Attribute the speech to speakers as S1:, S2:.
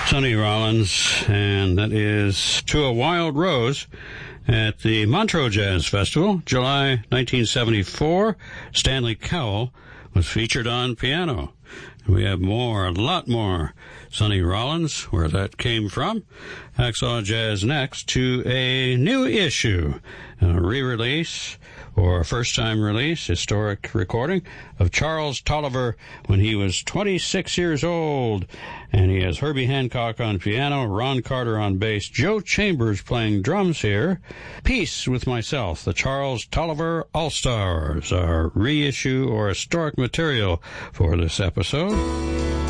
S1: Sonny Rollins, and that is To a Wild Rose at the Montreux Jazz Festival, July 1974. Stanley Cowell was featured on piano. We have more, a lot more Sonny Rollins, where that came from. Hacksaw Jazz next to a new issue, a re-release or a first-time release, historic recording of Charles Tolliver when he was 26 years old. And he has Herbie Hancock on piano, Ron Carter on bass, Joe Chambers playing drums here. Peace with Myself, the Charles Tolliver All-Stars, our reissue or historic material for this episode.